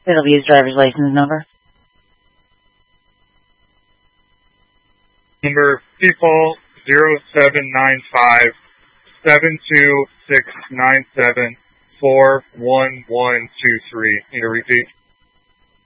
It'll be his driver's license number. Number people 0795 72697 41123. Need to repeat?